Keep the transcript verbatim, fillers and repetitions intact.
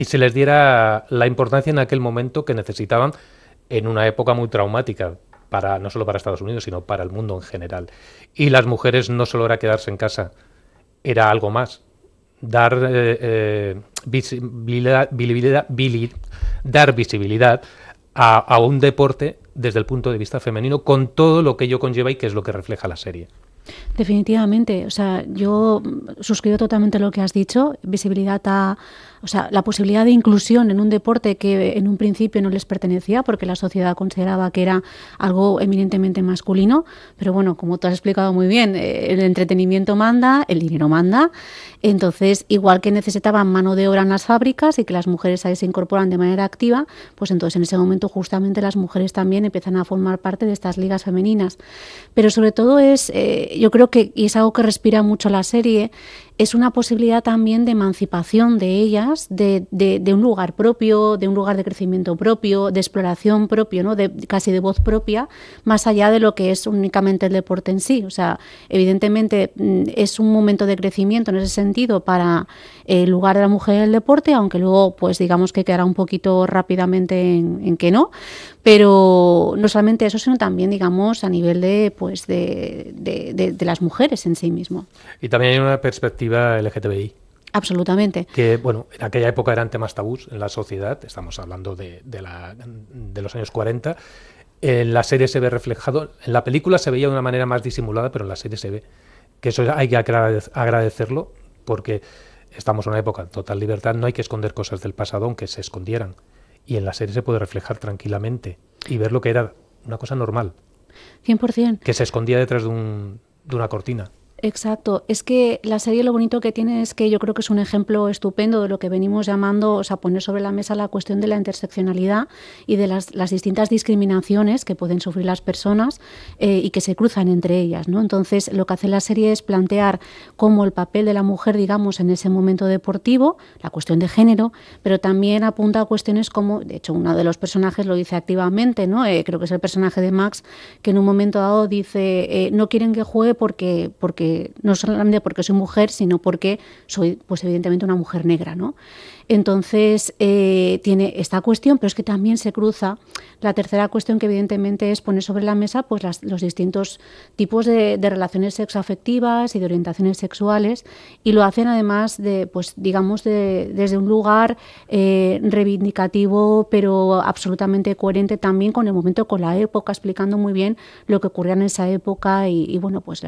y se les diera la importancia en aquel momento que necesitaban en una época muy traumática, para, no solo para Estados Unidos, sino para el mundo en general. Y las mujeres no solo era quedarse en casa, era algo más. Dar eh, eh, visibilidad, visibilidad, visibilidad, dar visibilidad a, a un deporte desde el punto de vista femenino, con todo lo que ello conlleva y que es lo que refleja la serie. Definitivamente, o sea, yo suscribo totalmente lo que has dicho, visibilidad a, o sea, la posibilidad de inclusión en un deporte que en un principio no les pertenecía porque la sociedad consideraba que era algo eminentemente masculino, pero bueno, como tú has explicado muy bien, el entretenimiento manda, el dinero manda, entonces igual que necesitaban mano de obra en las fábricas y que las mujeres ahí se incorporan de manera activa, pues entonces en ese momento justamente las mujeres también empiezan a formar parte de estas ligas femeninas, pero sobre todo es, eh, yo creo que, y es algo que respira mucho la serie, es una posibilidad también de emancipación de ellas, de, de, de un lugar propio, de un lugar de crecimiento propio, de exploración propio, ¿no? De, casi de voz propia, más allá de lo que es únicamente el deporte en sí. O sea, evidentemente es un momento de crecimiento en ese sentido para el lugar de la mujer en el deporte, aunque luego, pues digamos que quedará un poquito rápidamente en, en que no. Pero no solamente eso, sino también, digamos, a nivel de, pues, de, de, de, de las mujeres en sí mismo. Y también hay una perspectiva L G T B I. Absolutamente. Que, bueno, en aquella época eran temas tabús en la sociedad, estamos hablando de, de, la, de los años cuarenta. En la serie se ve reflejado, en la película se veía de una manera más disimulada, pero en la serie se ve que eso hay que agradecerlo, porque estamos en una época de total libertad, no hay que esconder cosas del pasado, aunque se escondieran. Y en la serie se puede reflejar tranquilamente y ver lo que era una cosa normal. cien por ciento. Que se escondía detrás de, un, de una cortina. Exacto, es que la serie lo bonito que tiene es que yo creo que es un ejemplo estupendo de lo que venimos llamando, o sea, poner sobre la mesa la cuestión de la interseccionalidad y de las, las distintas discriminaciones que pueden sufrir las personas eh, y que se cruzan entre ellas, ¿no? Entonces, lo que hace la serie es plantear cómo el papel de la mujer, digamos, en ese momento deportivo, la cuestión de género, pero también apunta a cuestiones como, de hecho, uno de los personajes lo dice activamente, ¿no? Eh, creo que es el personaje de Max, que en un momento dado dice, eh, no quieren que juegue porque, porque no solamente porque soy mujer, sino porque soy, pues evidentemente, una mujer negra, ¿no? Entonces, eh, tiene esta cuestión, pero es que también se cruza la tercera cuestión, que evidentemente es poner sobre la mesa pues las, los distintos tipos de, de relaciones sexoafectivas y de orientaciones sexuales, y lo hacen además de, pues digamos, de, desde un lugar eh, reivindicativo, pero absolutamente coherente también con el momento, con la época, explicando muy bien lo que ocurría en esa época y, y bueno, pues la